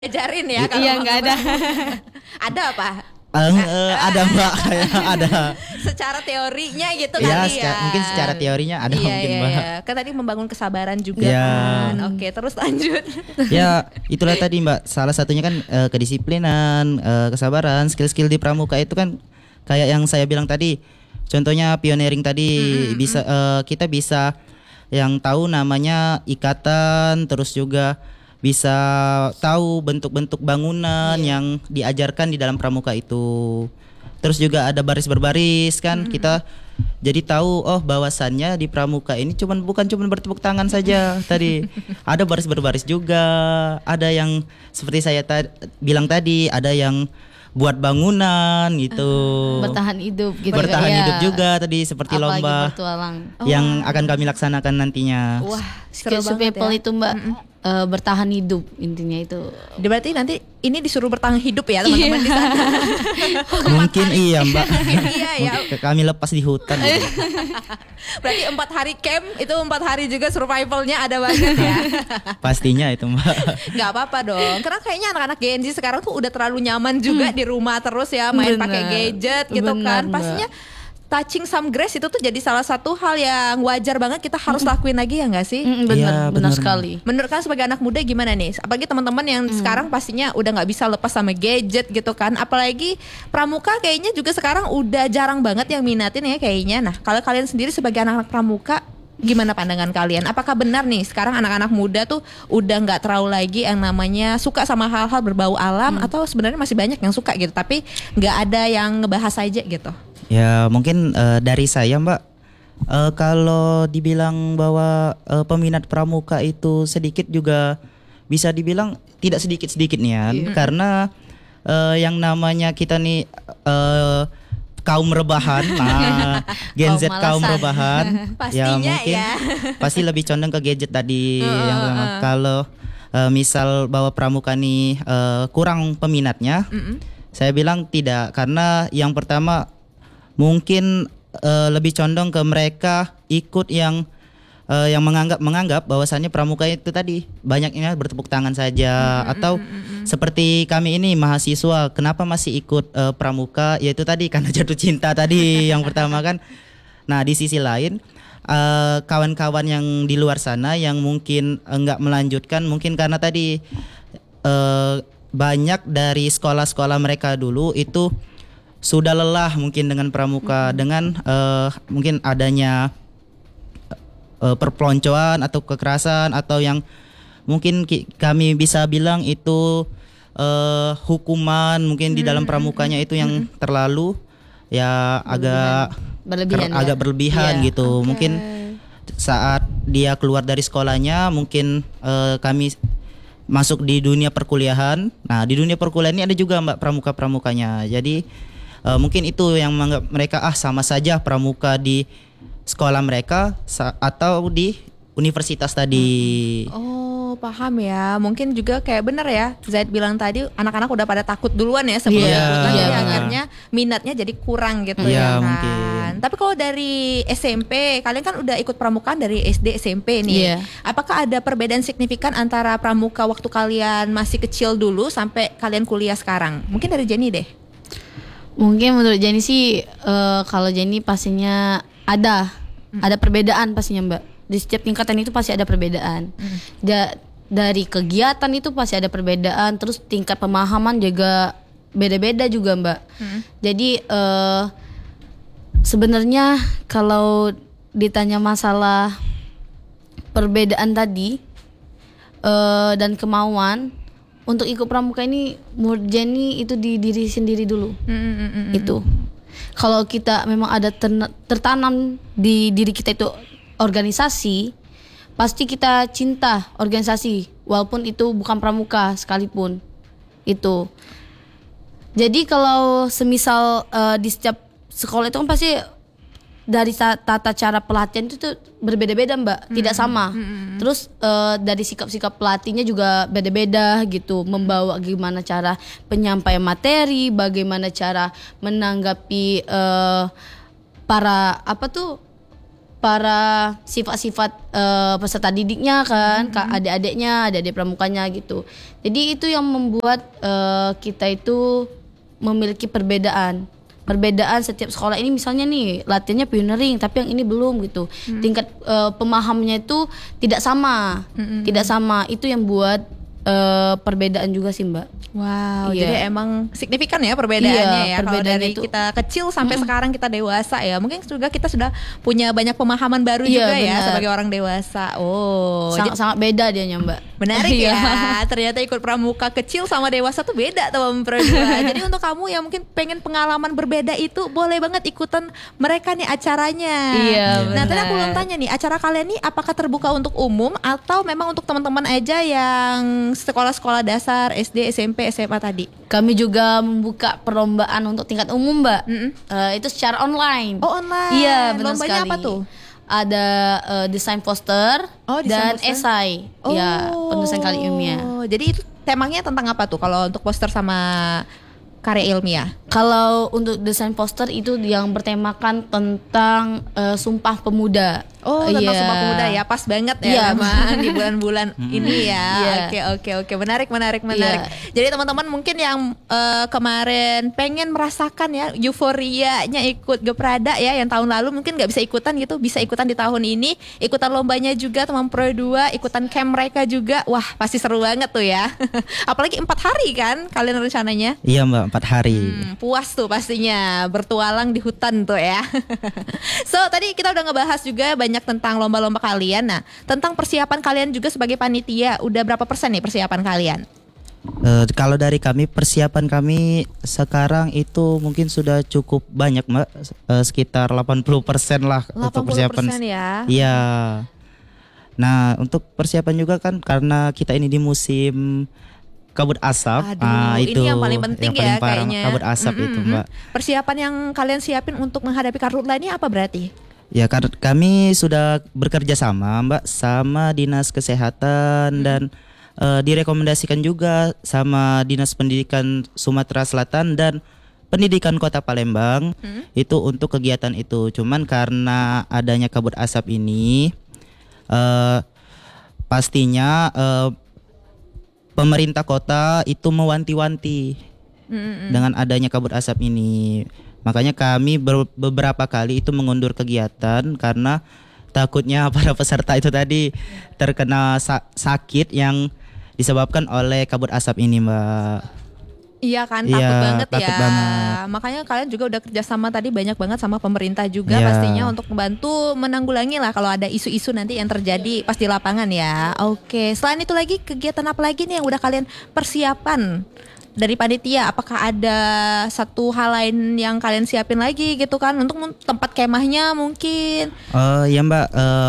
Ajarin ya kalau Iya nggak ada. Ada apa? Ada Mbak, kayak ada. Secara teorinya gitu Ya, kali ya. mungkin secara teorinya ada mungkin Mbak. Iya. Kan tadi membangun kesabaran juga Ya. kan. Oke, terus lanjut. Ya, itulah tadi Mbak. Salah satunya kan kedisiplinan, kesabaran, skill-skill di pramuka itu kan kayak yang saya bilang tadi. Contohnya pioneering tadi bisa kita bisa yang tahu namanya ikatan, terus juga bisa tahu bentuk-bentuk bangunan yang diajarkan di dalam pramuka itu. Terus juga ada baris berbaris kan, kita jadi tahu bahwasannya di pramuka ini bukan cuman bertepuk tangan saja tadi. Ada baris berbaris juga, ada yang seperti saya bilang tadi, ada yang buat bangunan gitu. Bertahan hidup gitu. Bertahan ya. hidup juga tadi seperti Apalagi lomba bertualang. yang akan kami laksanakan nantinya. Wah, seru Skill banget people ya. itu Mbak bertahan hidup intinya itu. Berarti nanti ini disuruh bertahan hidup ya teman-teman di sana. Mungkin iya Mbak. Iya ya. Mungkin kami lepas di hutan. Berarti 4 hari camp itu 4 hari juga survivalnya ada banget ya. Pastinya itu Mbak. Nggak apa-apa dong. Karena kayaknya anak-anak Gen Z sekarang tuh udah terlalu nyaman juga di rumah terus ya main Benar. pakai gadget gitu Benar, kan. Mbak. Pastinya touching some grass itu tuh jadi salah satu hal yang wajar banget kita harus lakuin lagi ya nggak sih? Benar, Iya, benar benar. sekali. Menurut kalian sebagai anak muda gimana nih? Apalagi teman-teman yang sekarang pastinya udah nggak bisa lepas sama gadget gitu kan. Apalagi pramuka kayaknya juga sekarang udah jarang banget yang minatin ya kayaknya. Nah, kalau kalian sendiri sebagai anak-anak pramuka, gimana pandangan kalian? Apakah benar nih sekarang anak-anak muda tuh udah nggak terlalu lagi yang namanya suka sama hal-hal berbau alam atau sebenarnya masih banyak yang suka gitu tapi nggak ada yang ngebahas aja gitu? Ya mungkin dari saya Mbak, kalau dibilang bahwa peminat pramuka itu sedikit juga bisa dibilang tidak sedikit-sedikit nih ya. Karena yang namanya kita nih kaum rebahan, Gen Z kaum malasan. rebahan, ya Pastinya mungkin ya. pasti lebih condong ke gadget tadi. Kalau misal bahwa pramuka nih kurang peminatnya, saya bilang tidak, karena yang pertama mungkin lebih condong ke mereka ikut yang menganggap bahwasannya pramuka itu tadi banyaknya bertepuk tangan saja, atau seperti kami ini mahasiswa kenapa masih ikut pramuka, yaitu tadi karena jatuh cinta tadi yang pertama kan. Nah di sisi lain kawan-kawan yang di luar sana yang mungkin enggak melanjutkan mungkin karena tadi banyak dari sekolah-sekolah mereka dulu itu sudah lelah mungkin dengan pramuka, dengan mungkin adanya perpeloncoan atau kekerasan, atau yang mungkin kami bisa bilang itu hukuman mungkin di dalam pramukanya itu yang terlalu ya agak berlebihan Iya. gitu. Mungkin saat dia keluar dari sekolahnya mungkin kami masuk di dunia perkuliahan. Nah di dunia perkuliahan ini ada juga Mbak pramuka-pramukanya. Jadi mungkin itu yang menganggap mereka sama saja pramuka di sekolah mereka atau di universitas tadi. Oh paham ya. Mungkin juga kayak bener ya Zaid bilang tadi, anak-anak udah pada takut duluan ya sebelum Iya, ikut lagi, iya, benar. akhirnya minatnya jadi kurang gitu Iya, ya kan. mungkin. Tapi kalau dari SMP, kalian kan udah ikut pramukaan dari SD SMP nih. Iya. Apakah ada perbedaan signifikan antara pramuka waktu kalian masih kecil dulu sampai kalian kuliah sekarang? Mungkin dari Jenny deh. Mungkin menurut Jenny sih kalau Jenny pastinya ada perbedaan pastinya Mbak. Di setiap tingkatan itu pasti ada perbedaan. Dari kegiatan itu pasti ada perbedaan. Terus tingkat pemahaman juga beda-beda juga Mbak. Jadi sebenarnya kalau ditanya masalah perbedaan tadi dan kemauan untuk ikut pramuka ini, menurut Jenny itu di diri sendiri dulu. Itu kalau kita memang ada tertanam di diri kita itu organisasi, pasti kita cinta organisasi walaupun itu bukan pramuka sekalipun itu. Jadi kalau semisal di setiap sekolah itu kan pasti dari tata cara pelatihan itu tuh berbeda-beda Mbak, tidak sama. Terus dari sikap-sikap pelatihnya juga beda-beda gitu, membawa gimana cara penyampaian materi, bagaimana cara menanggapi para para sifat-sifat peserta didiknya kan, adik-adiknya, adik-adik pramukanya gitu. Jadi itu yang membuat kita itu memiliki perbedaan setiap sekolah ini. Misalnya nih latihannya pioneering tapi yang ini belum gitu. Tingkat pemahamannya itu tidak sama. Itu yang buat perbedaan juga sih Mbak. Wow, Iya. jadi emang signifikan ya perbedaannya Iya, ya. Kalau perbedaannya dari itu. kita kecil sampai sekarang kita dewasa ya, mungkin juga kita sudah punya banyak pemahaman baru Iya, juga ya benar. sebagai orang dewasa. Oh, Sangat beda dianya Mbak. menarik Iya. ya. Ternyata ikut pramuka kecil sama dewasa tuh beda tuh Pro 2. Jadi untuk kamu yang mungkin pengen pengalaman berbeda itu boleh banget ikutan mereka nih acaranya. Iya, Nah, tadi benar. aku belum tanya nih, acara kalian nih apakah terbuka untuk umum atau memang untuk teman-teman aja yang sekolah-sekolah dasar, SD, SMP, SMA tadi? Kami juga membuka perlombaan untuk tingkat umum Mbak. Itu secara online. Oh, online. Iya, benar Lombanya sekali. apa tuh? Ada desain poster Oh, desain dan poster. esai. Ya, penulisan karya ilmiah. Jadi itu temanya tentang apa tuh kalau untuk poster sama karya ilmiah? Kalau untuk desain poster itu yang bertemakan tentang Sumpah Pemuda. Oh, tentang Iya. Sumpah Pemuda ya, pas banget ya Iya. memang di bulan-bulan ini ya. Iya. Oke, menarik. Iya. Jadi teman-teman mungkin yang kemarin pengen merasakan ya euforianya ikut Geprada ya, yang tahun lalu mungkin nggak bisa ikutan gitu, bisa ikutan di tahun ini, ikutan lombanya juga teman Pro 2, ikutan camp mereka juga. Wah, pasti seru banget tuh ya. Apalagi 4 hari kan kalian rencananya. Iya Mbak, 4 hari. Puas tuh pastinya bertualang di hutan tuh ya. So tadi kita udah ngebahas juga banyak tentang lomba-lomba kalian. Nah, tentang persiapan kalian juga sebagai panitia, udah berapa persen nih persiapan kalian? Kalau dari kami, persiapan kami sekarang itu mungkin sudah cukup banyak Mbak. Sekitar 80% lah untuk 80% persiapan. ya. Iya. Nah, untuk persiapan juga kan karena kita ini di musim kabut asap. Aduh, itu ini yang paling penting yang paling ya parah, kayaknya. kabut asap itu Mbak. Persiapan yang kalian siapin untuk menghadapi karhutla ini apa berarti? Ya, kami sudah bekerja sama Mbak sama Dinas Kesehatan dan direkomendasikan juga sama Dinas Pendidikan Sumatera Selatan dan Pendidikan Kota Palembang itu untuk kegiatan itu. Cuman karena adanya kabut asap ini pastinya pemerintah kota itu mewanti-wanti dengan adanya kabut asap ini. Makanya kami beberapa kali itu mengundur kegiatan karena takutnya para peserta itu tadi terkena sakit yang disebabkan oleh kabut asap ini Mbak. Iya kan, Iya, takut banget takut ya. banget. Makanya kalian juga udah kerjasama tadi banyak banget sama pemerintah juga Iya. pastinya untuk membantu menanggulangi lah kalau ada isu-isu nanti yang terjadi pas di lapangan ya. Oke, selain itu lagi kegiatan apa lagi nih yang udah kalian persiapan dari panitia? Apakah ada satu hal lain yang kalian siapin lagi gitu kan untuk tempat kemahnya mungkin? Ya Mbak,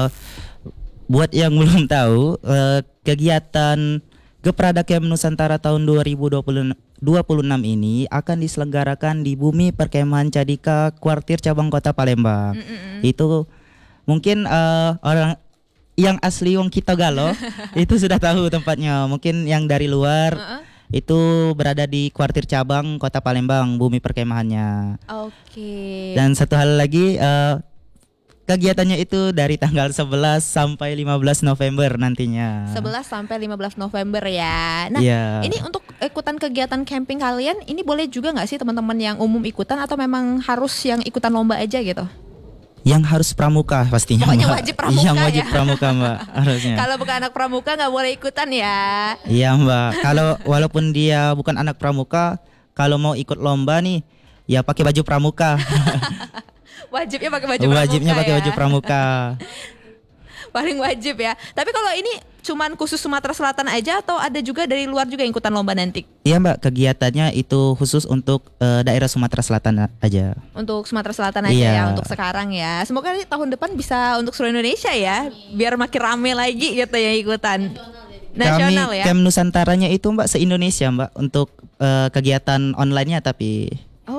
buat yang belum tahu, kegiatan Geprada Camp Nusantara tahun 2026 ini akan diselenggarakan di Bumi Perkemahan Cadika Kuartir Cabang Kota Palembang. Itu mungkin orang yang asli wong kita Galo itu sudah tahu tempatnya. Mungkin yang dari luar itu berada di Kuartir Cabang Kota Palembang, Bumi Perkemahannya. Oke. Dan satu hal lagi, kegiatannya itu dari tanggal 11 sampai 15 November nantinya. 11 sampai 15 November ya. Nah, Iya. ini untuk ikutan kegiatan camping kalian, ini boleh juga nggak sih teman-teman yang umum ikutan atau memang harus yang ikutan lomba aja gitu? Yang harus pramuka pastinya. Pokoknya Mbak. wajib pramuka Yang wajib ya. pramuka Mbak harusnya. Kalau bukan anak pramuka nggak boleh ikutan ya. Iya Mbak. Kalau walaupun dia bukan anak pramuka, kalau mau ikut lomba nih, ya pakai baju pramuka. Wajibnya pakai baju pramuka. Wajibnya pakai ya. baju pramuka. Paling wajib ya. Tapi kalau ini cuman khusus Sumatera Selatan aja atau ada juga dari luar juga yang ikutan lomba nanti? Iya Mbak, kegiatannya itu khusus untuk daerah Sumatera Selatan aja. Untuk Sumatera Selatan aja Iya. ya untuk sekarang ya. Semoga nih tahun depan bisa untuk seluruh Indonesia ya, biar makin rame lagi gitu ya ikutan. Nasional Kami ya. Camp Nusantaranya itu Mbak se-Indonesia Mbak untuk kegiatan online-nya tapi. Oh,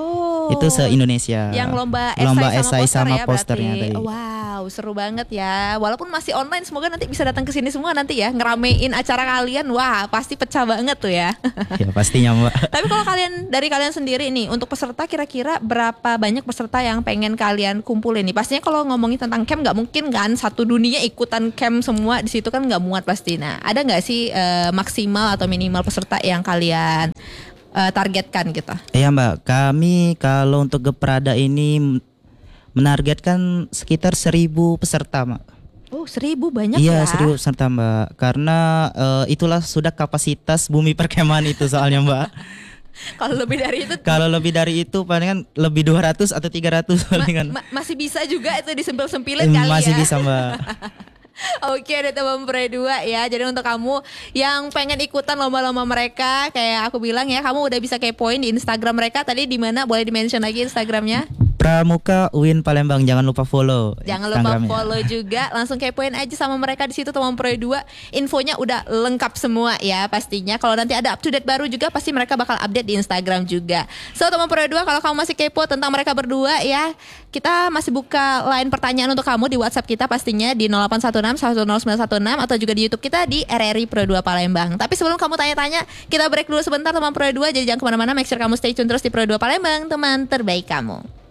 Itu se-Indonesia. Yang lomba esai sama ya posternya berarti. tadi. Wow, seru banget ya. Walaupun masih online, semoga nanti bisa datang ke sini semua nanti ya, ngeramein acara kalian. Wah, pasti pecah banget tuh ya. Ya pastinya Mbak. Tapi kalau dari kalian sendiri nih, untuk peserta kira-kira berapa banyak peserta yang pengen kalian kumpulin nih? Pastinya kalau ngomongin tentang camp nggak mungkin kan satu dunia ikutan camp semua di situ kan nggak muat pasti. Nah, ada nggak sih maksimal atau minimal peserta yang kalian targetkan gitu? Iya Mbak, kami kalau untuk Geprada ini menargetkan sekitar 1.000 peserta Mbak. Oh 1.000 banyak Iya, ya? 1.000 peserta Mbak. Karena itulah sudah kapasitas bumi perkemahan itu soalnya Mbak. Kalau lebih dari itu Kalau lebih dari itu palingan lebih 200 atau 300 palingan. masih bisa juga itu disempil-sempilin kali ya. Masih bisa Mbak. Oke ada teman Pre 2 ya. Jadi untuk kamu yang pengen ikutan lomba-lomba mereka, kayak aku bilang ya, kamu udah bisa kepoin di Instagram mereka. Tadi di mana? Boleh di-mention lagi Instagramnya? Pramuka UIN Palembang, jangan lupa follow. Jangan lupa follow juga, langsung kepoin aja sama mereka di situ teman Pro 2. Infonya udah lengkap semua ya pastinya. Kalau nanti ada up to date baru juga pasti mereka bakal update di Instagram juga. So teman Pro 2, kalau kamu masih kepo tentang mereka berdua ya, kita masih buka line pertanyaan untuk kamu di WhatsApp kita pastinya di 0816 10916 atau juga di YouTube kita di RRI Pro 2 Palembang. Tapi sebelum kamu tanya-tanya, kita break dulu sebentar teman Pro 2. Jadi jangan kemana-mana, make sure kamu stay tune terus di Pro 2 Palembang, teman terbaik kamu.